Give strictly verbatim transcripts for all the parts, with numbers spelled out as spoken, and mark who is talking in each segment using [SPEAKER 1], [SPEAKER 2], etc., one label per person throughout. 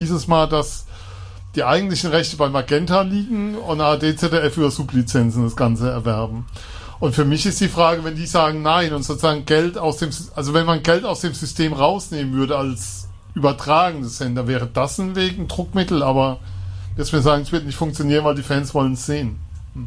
[SPEAKER 1] hieß es mal, dass die eigentlichen Rechte bei Magenta liegen und A R D, Z D F über Sublizenzen das Ganze erwerben. Und für mich ist die Frage, wenn die sagen nein und sozusagen Geld aus dem, also wenn man Geld aus dem System rausnehmen würde als übertragendes Sender, wäre das ein Weg, ein Druckmittel, aber jetzt wir sagen, es wird nicht funktionieren, weil die Fans wollen es sehen. Hm.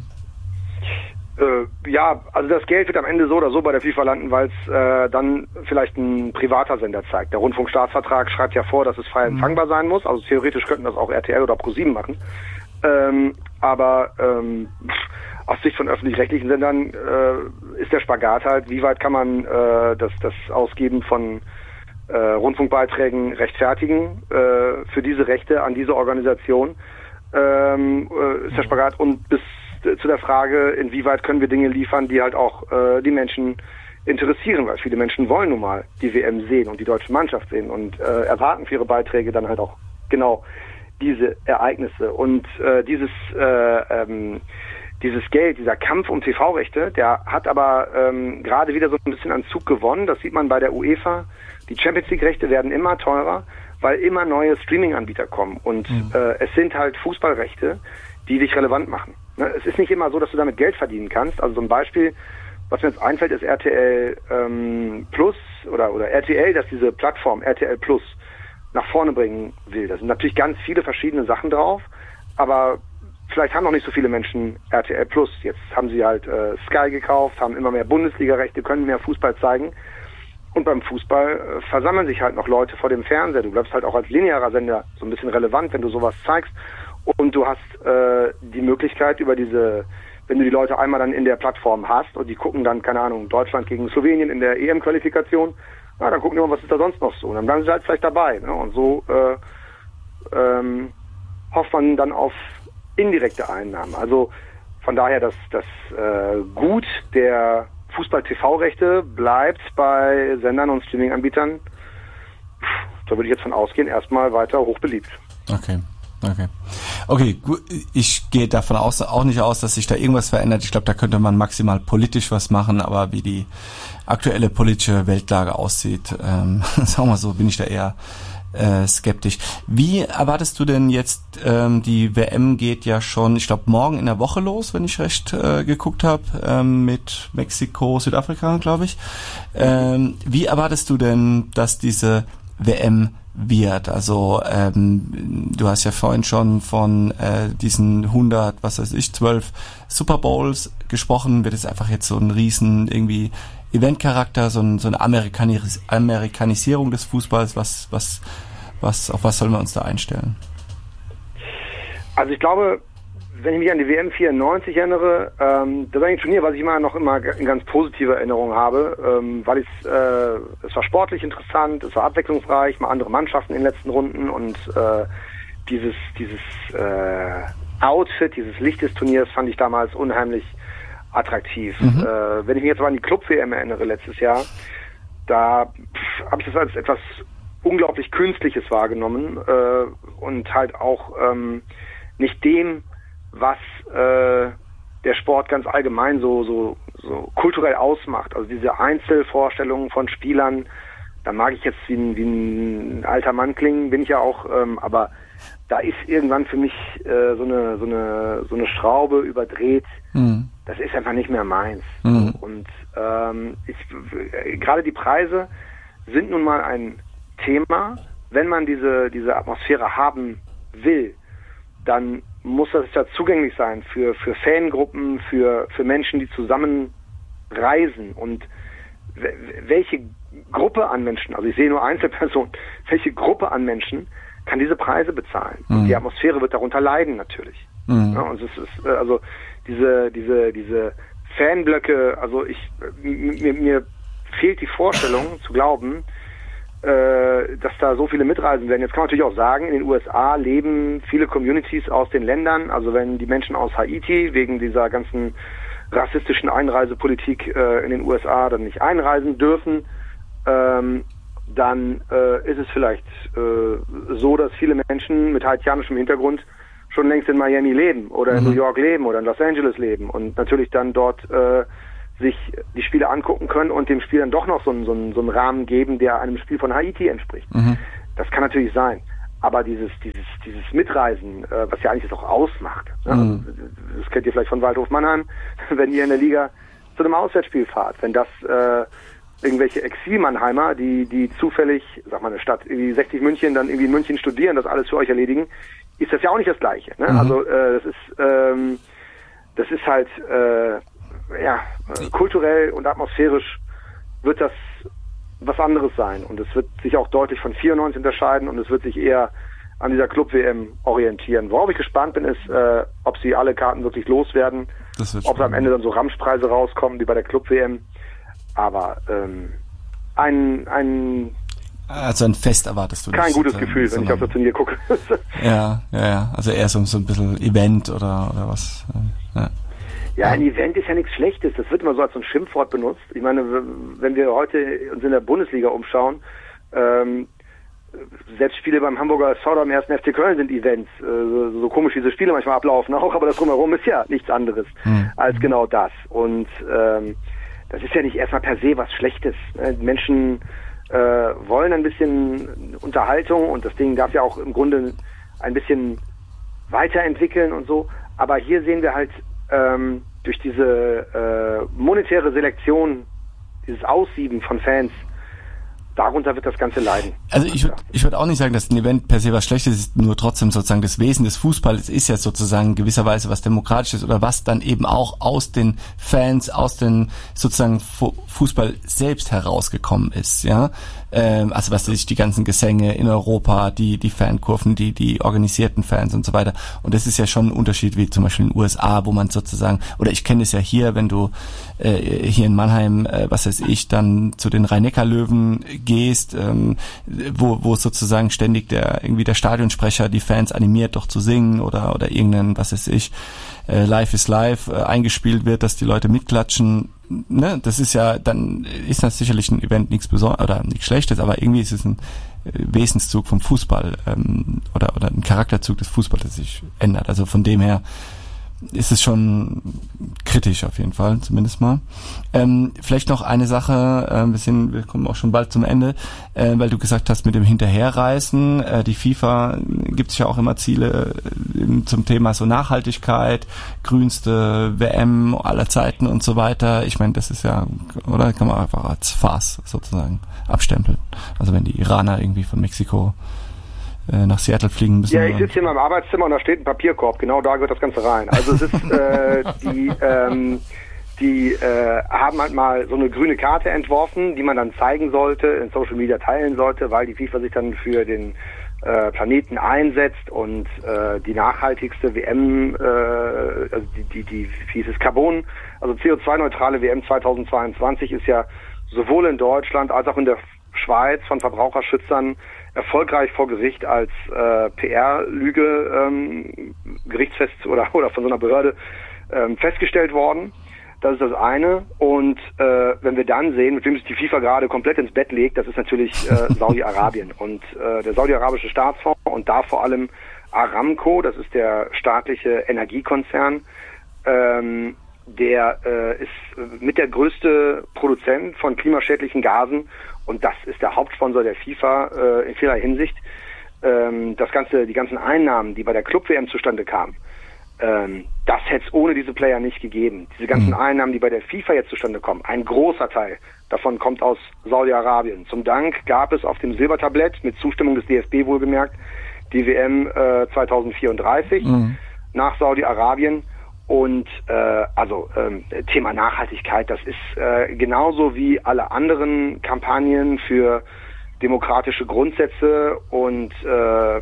[SPEAKER 2] Äh, ja, also das Geld wird am Ende so oder so bei der FIFA landen, weil es äh, dann vielleicht ein privater Sender zeigt. Der Rundfunkstaatsvertrag schreibt ja vor, dass es frei empfangbar sein muss, also theoretisch könnten das auch R T L oder ProSieben machen. Ähm, aber ähm, aus Sicht von öffentlich-rechtlichen Sendern äh, ist der Spagat halt, wie weit kann man äh, das, das Ausgeben von äh, Rundfunkbeiträgen rechtfertigen äh, für diese Rechte an diese Organisation, ähm, äh, ist der Spagat, und bis äh, zu der Frage, inwieweit können wir Dinge liefern, die halt auch äh, die Menschen interessieren, weil viele Menschen wollen nun mal die W M sehen und die deutsche Mannschaft sehen und äh, erwarten für ihre Beiträge dann halt auch genau diese Ereignisse. Und äh, dieses äh, ähm, dieses Geld, dieser Kampf um T V-Rechte, der hat aber ähm, gerade wieder so ein bisschen an Zug gewonnen. Das sieht man bei der UEFA. Die Champions League-Rechte werden immer teurer, weil immer neue Streaming-Anbieter kommen. Und mhm. äh, es sind halt Fußballrechte, die dich relevant machen. Ne? Es ist nicht immer so, dass du damit Geld verdienen kannst. Also so ein Beispiel, was mir jetzt einfällt, ist R T L ähm, Plus oder, oder R T L, dass diese Plattform R T L Plus nach vorne bringen will. Da sind natürlich ganz viele verschiedene Sachen drauf, aber vielleicht haben noch nicht so viele Menschen R T L Plus. Jetzt haben sie halt äh, Sky gekauft, haben immer mehr Bundesliga-Rechte, können mehr Fußball zeigen. Und beim Fußball äh, versammeln sich halt noch Leute vor dem Fernseher. Du bleibst halt auch als linearer Sender so ein bisschen relevant, wenn du sowas zeigst. Und du hast äh, die Möglichkeit über diese, wenn du die Leute einmal dann in der Plattform hast und die gucken dann, keine Ahnung, Deutschland gegen Slowenien in der E M-Qualifikation, na, dann gucken die mal, was ist da sonst noch so. Und dann bleiben sie halt vielleicht dabei. Ne? Und so äh, ähm, hofft man dann auf indirekte Einnahmen. Also von daher, das, das äh, Gut der Fußball-T V-Rechte bleibt bei Sendern und Streaming-Anbietern, da würde ich jetzt von ausgehen, erstmal weiter hochbeliebt.
[SPEAKER 3] Okay, okay. Okay, gut, ich gehe davon aus, auch nicht aus, dass sich da irgendwas verändert. Ich glaube, da könnte man maximal politisch was machen, aber wie die aktuelle politische Weltlage aussieht, ähm, sagen wir mal so, bin ich da eher Äh, skeptisch. Wie erwartest du denn jetzt, ähm, die W M geht ja schon, ich glaube, morgen in der Woche los, wenn ich recht äh, geguckt habe, ähm, mit Mexiko, Südafrika, glaube ich. Ähm, wie erwartest du denn, dass diese W M wird? Also ähm, du hast ja vorhin schon von äh, diesen hundert, was weiß ich, zwölf Super Bowls gesprochen. Wird es einfach jetzt so ein riesen irgendwie Eventcharakter, so, ein, so eine Amerikanis- Amerikanisierung des Fußballs? Was, was, was, auf was sollen wir uns da einstellen?
[SPEAKER 2] Also ich glaube, wenn ich mich an die W M vierundneunzig erinnere, ähm, das war ein Turnier, was ich immer noch immer in ganz positive Erinnerung habe, ähm, weil es, äh, es war sportlich interessant, es war abwechslungsreich, mal andere Mannschaften in den letzten Runden und äh, dieses, dieses äh, Outfit, dieses Licht des Turniers fand ich damals unheimlich attraktiv. Mhm. Äh, wenn ich mich jetzt mal an die Club-W M erinnere letztes Jahr, da habe ich das als etwas unglaublich Künstliches wahrgenommen äh, und halt auch ähm, nicht dem, was äh, der Sport ganz allgemein so, so, so kulturell ausmacht. Also diese Einzelvorstellungen von Spielern, da mag ich jetzt wie ein, wie ein alter Mann klingen, bin ich ja auch, ähm, aber da ist irgendwann für mich äh, so eine so eine so eine Schraube überdreht. Mhm. Das ist einfach nicht mehr meins. Mhm. Und ähm, ich, äh, gerade die Preise sind nun mal ein Thema. Wenn man diese diese Atmosphäre haben will, dann muss das ja zugänglich sein für für Fangruppen, für für Menschen, die zusammen reisen. Und w- welche Gruppe an Menschen, also ich sehe nur Einzelpersonen, welche Gruppe an Menschen kann diese Preise bezahlen? Mhm. Und die Atmosphäre wird darunter leiden natürlich. Mhm. Ja, und es ist also diese diese diese Fanblöcke, also ich mir, mir fehlt die Vorstellung zu glauben, äh, dass da so viele mitreisen werden. Jetzt kann man natürlich auch sagen, in den U S A leben viele Communities aus den Ländern, also wenn die Menschen aus Haiti wegen dieser ganzen rassistischen Einreisepolitik äh, in den U S A dann nicht einreisen dürfen, ähm, dann äh, ist es vielleicht äh, so, dass viele Menschen mit haitianischem Hintergrund schon längst in Miami leben oder in mhm. New York leben oder in Los Angeles leben und natürlich dann dort äh, sich die Spiele angucken können und dem Spiel dann doch noch so einen, so einen, so einen Rahmen geben, der einem Spiel von Haiti entspricht. Mhm. Das kann natürlich sein. Aber dieses, dieses, dieses Mitreisen, äh, was ja eigentlich das auch ausmacht, ne?
[SPEAKER 3] Mhm.
[SPEAKER 2] Das kennt ihr vielleicht von Waldhof Mannheim, wenn ihr in der Liga zu einem Auswärtsspiel fahrt, wenn das äh, irgendwelche Exil-Mannheimer, die, die zufällig, sag mal, eine Stadt, irgendwie sechzig München, dann irgendwie in München studieren, das alles für euch erledigen, ist das ja auch nicht das Gleiche. Ne? Mhm. Also äh, das ist ähm, das ist halt äh, ja kulturell und atmosphärisch wird das was anderes sein und es wird sich auch deutlich von vierundneunzig unterscheiden und es wird sich eher an dieser Club-W M orientieren. Worauf ich gespannt bin, ist, äh, ob sie alle Karten wirklich loswerden, ob am Ende dann so Ramschpreise rauskommen wie bei der Club-W M. Aber ähm, ein, ein
[SPEAKER 3] also ein Fest erwartest du
[SPEAKER 2] kein
[SPEAKER 3] nicht.
[SPEAKER 2] Kein gutes Gefühl, wenn ich auf das Turnier gucke.
[SPEAKER 3] ja, ja, ja. Also eher so, so ein bisschen Event oder, oder was. Ja.
[SPEAKER 2] Ja, ein Event ist ja nichts Schlechtes. Das wird immer so als so ein Schimpfwort benutzt. Ich meine, wenn wir heute uns in der Bundesliga umschauen, ähm, selbst Spiele beim Hamburger S V oder im ersten F C Köln sind Events. Äh, so, so komisch diese Spiele manchmal ablaufen auch, aber das Drumherum ist ja nichts anderes mhm. als genau das. Und ähm, das ist ja nicht erstmal per se was Schlechtes. Menschen äh, wollen ein bisschen Unterhaltung und das Ding darf ja auch im Grunde ein bisschen weiterentwickeln und so. Aber hier sehen wir halt ähm, durch diese äh, monetäre Selektion, dieses Aussieben von Fans, darunter wird das Ganze leiden.
[SPEAKER 3] Also ich würde ich würde auch nicht sagen, dass ein Event per se was Schlechtes ist, nur trotzdem sozusagen das Wesen des Fußballs ist ja sozusagen gewisserweise was Demokratisches oder was dann eben auch aus den Fans, aus den sozusagen Fußball selbst herausgekommen ist, ja. Ähm, also was weiß ich, die ganzen Gesänge in Europa, die die Fankurven, die die organisierten Fans und so weiter. Und das ist ja schon ein Unterschied wie zum Beispiel in den U S A, wo man sozusagen, oder ich kenne es ja hier, wenn du äh, hier in Mannheim, äh, was weiß ich, dann zu den Rhein-Neckar-Löwen gehst, ähm, wo wo sozusagen ständig der irgendwie der Stadionsprecher die Fans animiert, doch zu singen oder oder irgendein, was weiß ich, äh, Live is Live äh, eingespielt wird, dass die Leute mitklatschen. Ne, das ist ja, dann ist das sicherlich ein Event nichts Besonderes oder nichts Schlechtes, aber irgendwie ist es ein Wesenszug vom Fußball ähm, oder oder ein Charakterzug des Fußballs, der sich ändert. Also von dem her ist es schon kritisch auf jeden Fall, zumindest mal. Ähm, vielleicht noch eine Sache, äh, wir, sind, wir kommen auch schon bald zum Ende, äh, weil du gesagt hast, mit dem Hinterherreißen, äh, die FIFA gibt es ja auch immer Ziele äh, zum Thema so Nachhaltigkeit, grünste W M aller Zeiten und so weiter. Ich meine, das ist ja, oder kann man einfach als Farce sozusagen abstempeln. Also wenn die Iraner irgendwie von Mexiko nach Seattle fliegen müssen.
[SPEAKER 2] Ja, ich sitze hier in meinem Arbeitszimmer und da steht ein Papierkorb, genau da gehört das Ganze rein. Also es ist, äh, die, ähm, die äh, haben halt mal so eine grüne Karte entworfen, die man dann zeigen sollte, in Social Media teilen sollte, weil die FIFA sich dann für den äh, Planeten einsetzt und äh, die nachhaltigste W M, äh, also die, die, die, wie hieß es, Carbon, also C O zwei neutrale W M zweitausendzweiundzwanzig ist ja sowohl in Deutschland als auch in der Schweiz von Verbraucherschützern erfolgreich vor Gericht als äh, P R-Lüge ähm, gerichtsfest oder oder von so einer Behörde ähm, festgestellt worden. Das ist das eine. Und äh, wenn wir dann sehen, mit wem sich die FIFA gerade komplett ins Bett legt, das ist natürlich äh, Saudi-Arabien. Und äh, der saudi-arabische Staatsfonds und da vor allem Aramco, das ist der staatliche Energiekonzern, ähm, der äh, ist mit der größte Produzent von klimaschädlichen Gasen und das ist der Hauptsponsor der FIFA äh, in vieler Hinsicht. Ähm, das ganze, die ganzen Einnahmen, die bei der Club-W M zustande kamen, ähm, das hätte es ohne diese Player nicht gegeben. Diese ganzen mhm. Einnahmen, die bei der FIFA jetzt zustande kommen, ein großer Teil davon kommt aus Saudi-Arabien. Zum Dank gab es auf dem Silbertablett, mit Zustimmung des D F B wohlgemerkt, die W M äh, zweitausendvierunddreißig mhm. nach Saudi-Arabien. Und äh, also ähm, Thema Nachhaltigkeit, das ist äh, genauso wie alle anderen Kampagnen für demokratische Grundsätze und äh,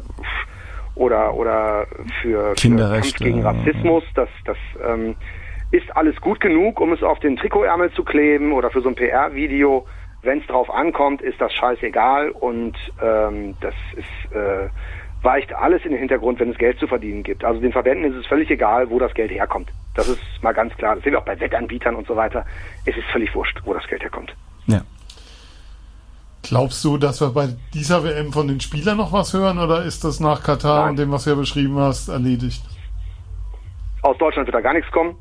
[SPEAKER 2] oder oder für, für Kampf gegen Rassismus. Das das ähm, ist alles gut genug, um es auf den Trikotärmel zu kleben oder für so ein P R-Video. Wenn es drauf ankommt, ist das scheißegal und ähm, das ist äh, weicht alles in den Hintergrund, wenn es Geld zu verdienen gibt. Also den Verbänden ist es völlig egal, wo das Geld herkommt. Das ist mal ganz klar. Das sehen wir auch bei Wettanbietern und so weiter. Es ist völlig wurscht, wo das Geld herkommt.
[SPEAKER 3] Ja.
[SPEAKER 1] Glaubst du, dass wir bei dieser W M von den Spielern noch was hören oder ist das nach Katar Nein. und dem, was du ja beschrieben hast, erledigt?
[SPEAKER 2] Aus Deutschland wird da gar nichts kommen.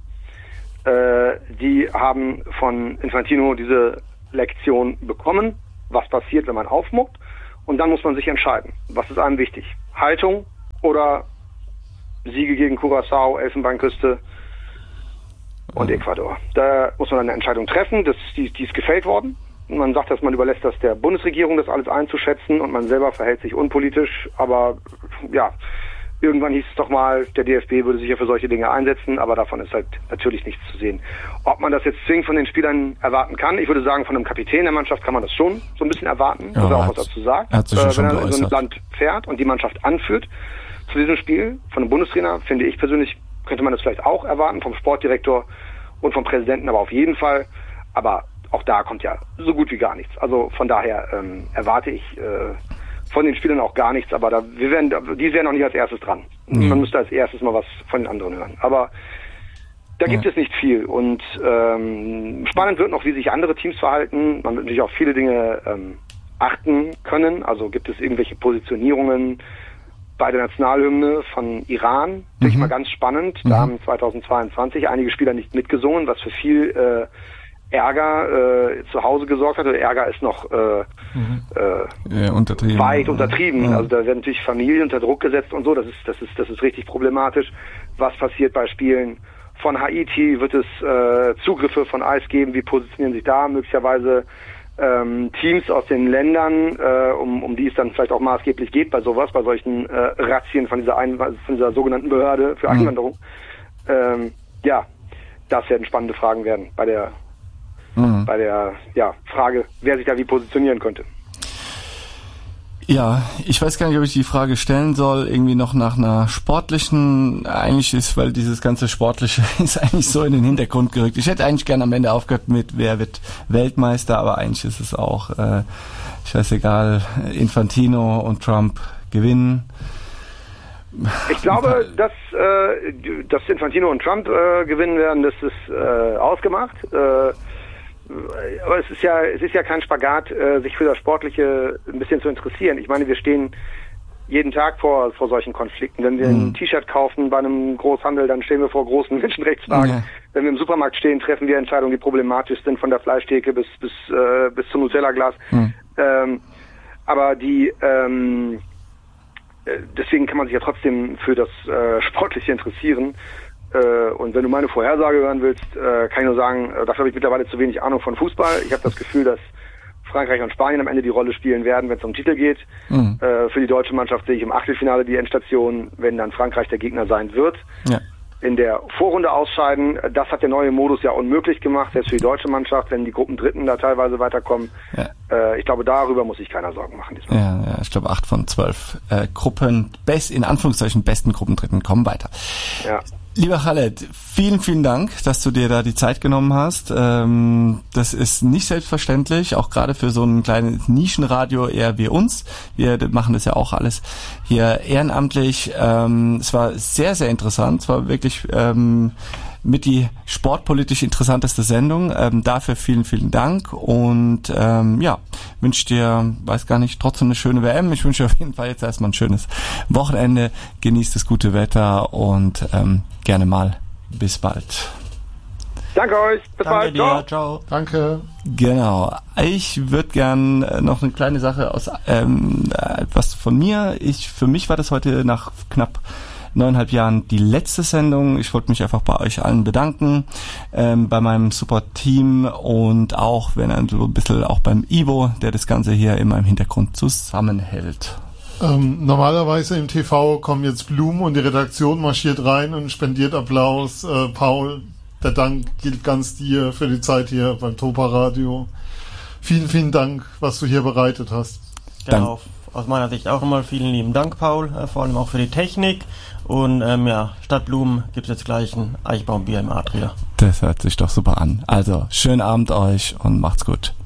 [SPEAKER 2] Äh, die haben von Infantino diese Lektion bekommen, was passiert, wenn man aufmuckt. Und dann muss man sich entscheiden, was ist einem wichtig. Haltung oder Siege gegen Curaçao, Elfenbeinküste und mhm. Ecuador. Da muss man eine Entscheidung treffen. Das, die, die ist gefällt worden. Man sagt, dass man überlässt das der Bundesregierung, das alles einzuschätzen, und man selber verhält sich unpolitisch. Aber ja, irgendwann hieß es doch mal, der D F B würde sich ja für solche Dinge einsetzen, aber davon ist halt natürlich nichts zu sehen. Ob man das jetzt zwingend von den Spielern erwarten kann, ich würde sagen, von einem Kapitän der Mannschaft kann man das schon so ein bisschen erwarten, ja, dass er auch was dazu sagt.
[SPEAKER 3] Hat sich ja
[SPEAKER 2] äh,
[SPEAKER 3] schon
[SPEAKER 2] wenn er in so ein
[SPEAKER 3] geäußert.
[SPEAKER 2] Land fährt und die Mannschaft anführt zu diesem Spiel. Von einem Bundestrainer, finde ich persönlich, könnte man das vielleicht auch erwarten, vom Sportdirektor und vom Präsidenten, aber auf jeden Fall. Aber auch da kommt ja so gut wie gar nichts. Also von daher ähm, erwarte ich äh, von den Spielern auch gar nichts, aber da, wir werden, die wären noch nicht als erstes dran. Mhm. Man müsste als erstes mal was von den anderen hören. Aber da gibt ja. es nicht viel. Und ähm, spannend wird noch, wie sich andere Teams verhalten. Man wird natürlich auch viele Dinge ähm, achten können. Also gibt es irgendwelche Positionierungen bei der Nationalhymne von Iran. Mhm. Finde ich mal ganz spannend. Mhm. Da haben zweitausendzweiundzwanzig einige Spieler nicht mitgesungen, was für viel äh, Ärger äh, zu Hause gesorgt hat. Ärger ist noch äh,
[SPEAKER 3] mhm.
[SPEAKER 2] äh,
[SPEAKER 3] ja, untertrieben.
[SPEAKER 2] weit untertrieben.
[SPEAKER 3] Ja.
[SPEAKER 2] Also da werden natürlich Familien unter Druck gesetzt und so. Das ist, das ist, das ist richtig problematisch. Was passiert bei Spielen von Haiti? Wird es äh, Zugriffe von I C E geben? Wie positionieren sich da möglicherweise ähm, Teams aus den Ländern, äh, um, um die es dann vielleicht auch maßgeblich geht bei sowas, bei solchen äh, Razzien von dieser, Ein- von dieser sogenannten Behörde für Einwanderung? Mhm. Ähm, ja, das werden spannende Fragen werden bei der Mhm. bei der ja, Frage, wer sich da wie positionieren könnte.
[SPEAKER 3] Ja, ich weiß gar nicht, ob ich die Frage stellen soll, irgendwie noch nach einer sportlichen, eigentlich ist, weil dieses ganze Sportliche ist eigentlich so in den Hintergrund gerückt. Ich hätte eigentlich gerne am Ende aufgehört mit, wer wird Weltmeister, aber eigentlich ist es auch, äh, ich weiß egal, Infantino und Trump gewinnen.
[SPEAKER 2] Ich glaube, dass, äh, dass Infantino und Trump äh, gewinnen werden, das ist äh, ausgemacht. Äh, Aber es ist ja, es ist ja kein Spagat, äh, sich für das Sportliche ein bisschen zu interessieren. Ich meine, wir stehen jeden Tag vor, vor solchen Konflikten. Wenn wir mhm. ein T-Shirt kaufen bei einem Großhandel, dann stehen wir vor großen Menschenrechtsfragen. Ja. Wenn wir im Supermarkt stehen, treffen wir Entscheidungen, die problematisch sind, von der Fleischtheke bis, bis, äh, bis zum Nutella-Glas. Mhm. Ähm, aber die, ähm, deswegen kann man sich ja trotzdem für das äh, Sportliche interessieren. Und wenn du meine Vorhersage hören willst, kann ich nur sagen, dafür habe ich mittlerweile zu wenig Ahnung von Fußball. Ich habe das Gefühl, dass Frankreich und Spanien am Ende die Rolle spielen werden, wenn es um Titel geht. Mhm. Für die deutsche Mannschaft sehe ich im Achtelfinale die Endstation, wenn dann Frankreich der Gegner sein wird. Ja. In der Vorrunde ausscheiden, das hat der neue Modus ja unmöglich gemacht, selbst für die deutsche Mannschaft, wenn die Gruppendritten da teilweise weiterkommen. Ja. Äh, ich glaube, darüber muss sich keiner Sorgen machen diesmal.
[SPEAKER 3] Ja, ja, ich glaube, acht von zwölf äh, Gruppen, best, in Anführungszeichen besten Gruppendritten kommen weiter. Ja. Lieber Khaled, vielen, vielen Dank, dass du dir da die Zeit genommen hast. Ähm, das ist nicht selbstverständlich, auch gerade für so ein kleines Nischenradio eher wie uns. Wir machen das ja auch alles hier ehrenamtlich. Ähm, es war sehr, sehr interessant. Es war wirklich ähm, mit die sportpolitisch interessanteste Sendung. Ähm, dafür vielen, vielen Dank und ähm, ja, wünsche dir, weiß gar nicht, trotzdem eine schöne W M. Ich wünsche dir auf jeden Fall jetzt erstmal ein schönes Wochenende. Genießt das gute Wetter und ähm, gerne mal bis bald.
[SPEAKER 2] Danke euch. Bis
[SPEAKER 4] Danke
[SPEAKER 2] bald.
[SPEAKER 4] dir.
[SPEAKER 2] Ciao.
[SPEAKER 4] Ciao.
[SPEAKER 1] Danke.
[SPEAKER 3] Genau. Ich würde gern noch eine kleine Sache aus ähm, etwas von mir. Ich für mich war das heute nach knapp neuneinhalb Jahren die letzte Sendung. Ich wollte mich einfach bei euch allen bedanken, ähm, bei meinem Support-Team und auch, wenn ein so ein bisschen auch beim Ivo, der das Ganze hier immer im Hintergrund zusammenhält.
[SPEAKER 1] Ähm, normalerweise im T V kommen jetzt Blumen und die Redaktion marschiert rein und spendiert Applaus. Äh, Paul, der Dank gilt ganz dir für die Zeit hier beim Topa Radio. Vielen, vielen Dank, was du hier bereitet hast.
[SPEAKER 4] Genau, aus meiner Sicht auch nochmal vielen lieben Dank, Paul, äh, vor allem auch für die Technik. Und ähm, ja, statt Blumen gibt es jetzt gleich ein Eichbaumbier im Adria.
[SPEAKER 3] Das hört sich doch super an. Also, schönen Abend euch und macht's gut.